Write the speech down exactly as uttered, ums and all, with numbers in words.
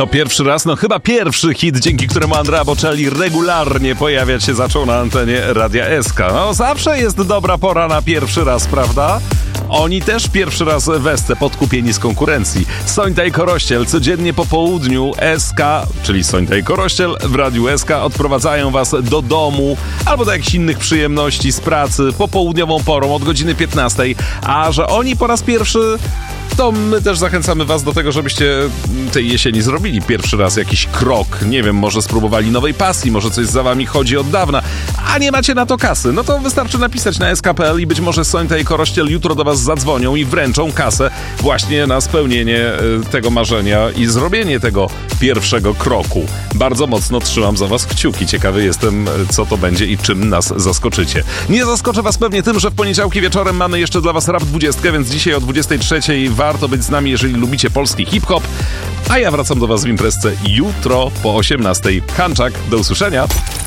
To pierwszy raz, no chyba pierwszy hit, dzięki któremu Andrea Bocelli regularnie pojawiać się zaczął na antenie Radia S K. No zawsze jest dobra pora na pierwszy raz, prawda? Oni też pierwszy raz w S C, podkupieni z konkurencji. Sońta i Korościel codziennie po południu S K, czyli Sońta i Korościel w Radiu S K odprowadzają was do domu albo do jakichś innych przyjemności z pracy popołudniową porą od godziny piętnastej. A że oni po raz pierwszy, to my też zachęcamy was do tego, żebyście tej jesieni zrobili pierwszy raz jakiś krok. Nie wiem, może spróbowali nowej pasji, może coś za wami chodzi od dawna, a nie macie na to kasy. No to wystarczy napisać na S K kropka P L i być może Sońta i Korościel jutro do was zadzwonią i wręczą kasę właśnie na spełnienie tego marzenia i zrobienie tego pierwszego kroku. Bardzo mocno trzymam za was kciuki. Ciekawy jestem, co to będzie i czym nas zaskoczycie. Nie zaskoczę was pewnie tym, że w poniedziałki wieczorem mamy jeszcze dla was Rap dwudziestkę, więc dzisiaj o dwudziestej trzeciej warto być z nami, jeżeli lubicie polski hip-hop. A ja wracam do was w imprezce jutro po osiemnastej. Hanczak, do usłyszenia.